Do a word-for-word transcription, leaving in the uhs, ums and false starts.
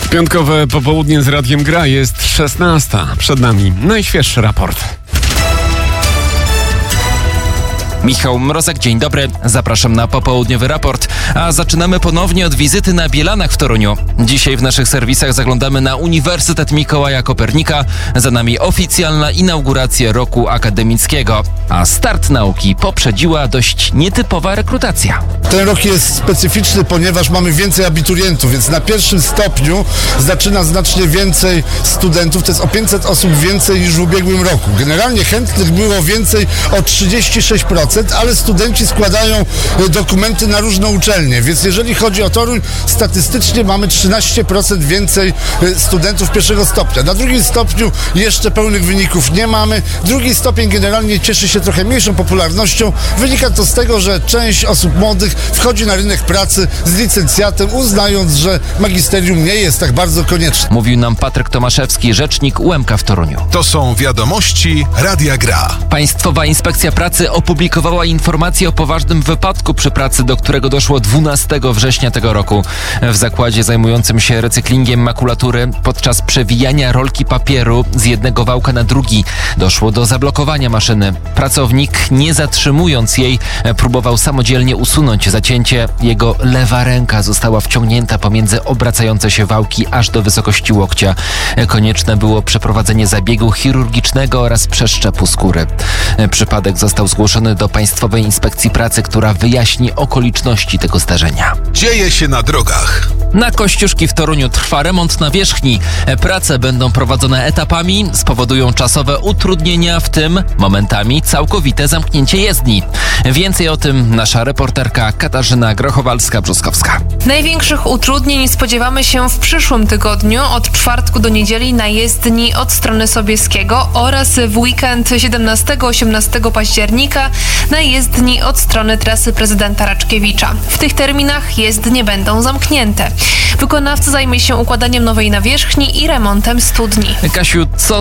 Piątkowe popołudnie z Radiem Gra, jest szesnasta. Przed nami najświeższy raport. Michał Mrozek, dzień dobry. Zapraszam na popołudniowy raport. A zaczynamy ponownie od wizyty na Bielanach w Toruniu. Dzisiaj w naszych serwisach zaglądamy na Uniwersytet Mikołaja Kopernika. Za nami oficjalna inauguracja roku akademickiego. A start nauki poprzedziła dość nietypowa rekrutacja. Ten rok jest specyficzny, ponieważ mamy więcej abiturientów, więc na pierwszym stopniu zaczyna znacznie więcej studentów. To jest o pięćset osób więcej niż w ubiegłym roku. Generalnie chętnych było więcej o trzydzieści sześć procent. Ale studenci składają dokumenty na różne uczelnie, więc jeżeli chodzi o Toruń, statystycznie mamy trzynaście procent więcej studentów pierwszego stopnia. Na drugim stopniu jeszcze pełnych wyników nie mamy. Drugi stopień generalnie cieszy się trochę mniejszą popularnością. Wynika to z tego, że część osób młodych wchodzi na rynek pracy z licencjatem, uznając, że magisterium nie jest tak bardzo konieczne. Mówił nam Patryk Tomaszewski, rzecznik U M K w Toruniu. To są wiadomości Radia Gra. Państwowa Inspekcja Pracy opublikowała informację o poważnym wypadku przy pracy, do którego doszło dwunastego września tego roku. W zakładzie zajmującym się recyklingiem makulatury podczas przewijania rolki papieru z jednego wałka na drugi doszło do zablokowania maszyny. Pracownik, nie zatrzymując jej, próbował samodzielnie usunąć zacięcie. Jego lewa ręka została wciągnięta pomiędzy obracające się wałki aż do wysokości łokcia. Konieczne było przeprowadzenie zabiegu chirurgicznego oraz przeszczepu skóry. Przypadek został zgłoszony do Państwowej Inspekcji Pracy, która wyjaśni okoliczności tego zdarzenia. Dzieje się na drogach. Na Kościuszki w Toruniu trwa remont nawierzchni. Prace będą prowadzone etapami, spowodują czasowe utrudnienia, w tym momentami całkowite zamknięcie jezdni. Więcej o tym nasza reporterka Katarzyna Grochowalska-Brzoskowska. Największych utrudnień spodziewamy się w przyszłym tygodniu, od czwartku do niedzieli na jezdni od strony Sobieskiego oraz w weekend siedemnastego osiemnastego października na jezdni od strony trasy prezydenta Raczkiewicza. W tych terminach jezdnie będą zamknięte. Wykonawca zajmie się układaniem nowej nawierzchni i remontem studni. Kasiu, co